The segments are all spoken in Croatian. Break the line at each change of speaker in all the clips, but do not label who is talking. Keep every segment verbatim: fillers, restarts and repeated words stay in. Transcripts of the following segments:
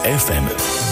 ef em.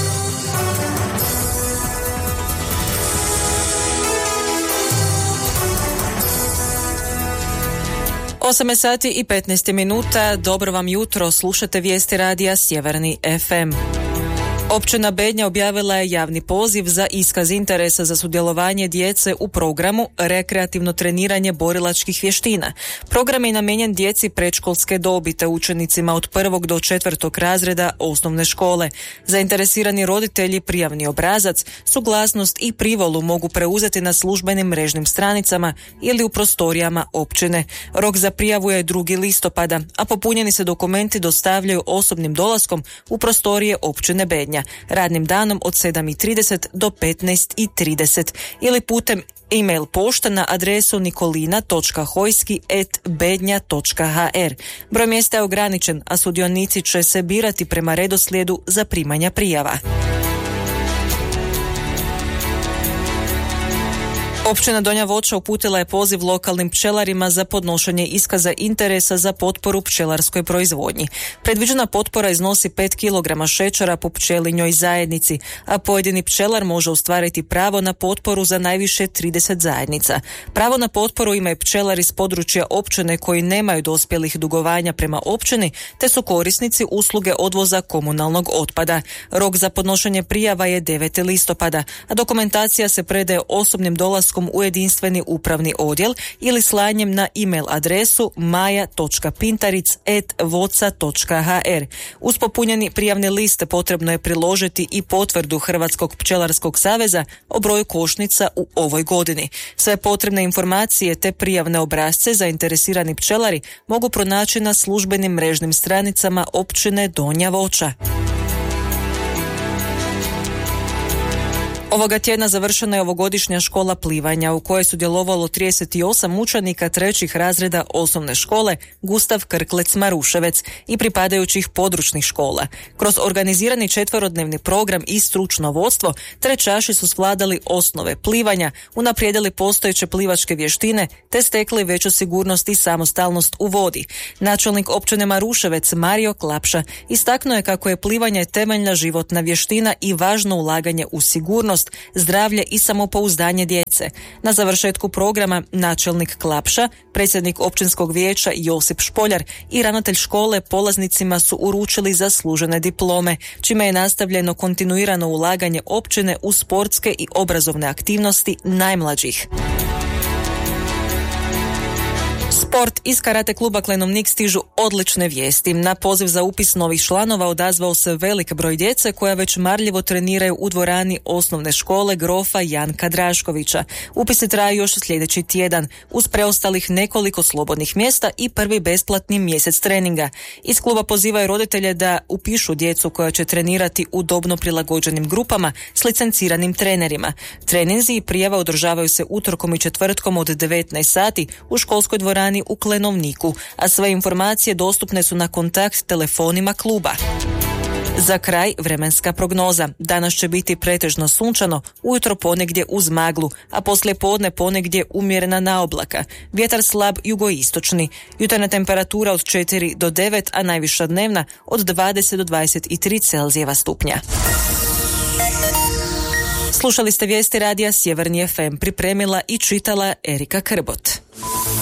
osam sati i petnaest minuta. Dobro vam jutro, slušate vijesti radija Sjeverni ef em. Općina Bednja objavila je javni poziv za iskaz interesa za sudjelovanje djece u programu Rekreativno treniranje borilačkih vještina. Program je namijenjen djeci predškolske dobi te učenicima od prvog do četvrtog razreda osnovne škole. Zainteresirani roditelji prijavni obrazac, suglasnost i privolu mogu preuzeti na službenim mrežnim stranicama ili u prostorijama općine. Rok za prijavu je drugi listopada, a popunjeni se dokumenti dostavljaju osobnim dolaskom u prostorije općine Bednja radnim danom od sedam i trideset do petnaest i trideset ili putem e-mail pošta na adresu nikolina točka hojski at bednja točka ha er. Broj mjesta je ograničen, a sudionici će se birati prema redoslijedu zaprimanja prijava. Općina Donja Voća uputila je poziv lokalnim pčelarima za podnošenje iskaza interesa za potporu pčelarskoj proizvodnji. Predviđena potpora iznosi pet kilograma šećera po pčelinjoj zajednici, a pojedini pčelar može ostvariti pravo na potporu za najviše trideset zajednica. Pravo na potporu imaju pčelari iz područja općine koji nemaju dospjelih dugovanja prema općini, te su korisnici usluge odvoza komunalnog otpada. Rok za podnošenje prijava je deveti listopada, a dokumentacija se predaje osobnim dolaskom u jedinstveni upravni odjel ili slanjem na e-mail adresu maja točka pintaric at voca točka ha er. Uz popunjeni prijavni list potrebno je priložiti i potvrdu Hrvatskog pčelarskog saveza o broju košnica u ovoj godini. Sve potrebne informacije te prijavne obrasce zainteresirani pčelari mogu pronaći na službenim mrežnim stranicama općine Donja Voća. Ovoga tjedna završena je ovogodišnja škola plivanja u kojoj je sudjelovalo trideset osam učenika trećih razreda osnovne škole Gustav Krklec Maruševec i pripadajućih područnih škola. Kroz organizirani četverodnevni program i stručno vodstvo trećaši su svladali osnove plivanja, unaprijedili postojeće plivačke vještine te stekli veću sigurnost i samostalnost u vodi. Načelnik općine Maruševec Mario Klapša istaknuo je kako je plivanje temeljna životna vještina i važno ulaganje u sigurnost, zdravlje i samopouzdanje djece. Na završetku programa načelnik Klapša, predsjednik općinskog vijeća Josip Špoljar i ravnatelj škole polaznicima su uručili zaslužene diplome, čime je nastavljeno kontinuirano ulaganje općine u sportske i obrazovne aktivnosti najmlađih. Sport. Iz karate kluba Klenovnik stižu odlične vijesti. Na poziv za upis novih članova odazvao se velik broj djece koja već marljivo treniraju u dvorani osnovne škole grofa Janka Draškovića. Upisi traju još sljedeći tjedan, uz preostalih nekoliko slobodnih mjesta i prvi besplatni mjesec treninga. Iz kluba pozivaju roditelje da upišu djecu koja će trenirati u dobno prilagođenim grupama s licenciranim trenerima. Treninzi i prijava održavaju se utorkom i četvrtkom od devetnaest sati u školskoj dvorani u Klenovniku, a sve informacije dostupne su na kontakt telefonima kluba. Za kraj vremenska prognoza. Danas će biti pretežno sunčano, ujutro ponegdje uz maglu, a poslije podne ponegdje umjerena naoblaka. Vjetar slab jugoistočni. Jutarnja temperatura od četiri do devet, a najviša dnevna od dvadeset do dvadeset tri Celzijeva stupnja. Slušali ste vijesti radija Sjeverni ef em, pripremila i čitala Erika Krbot.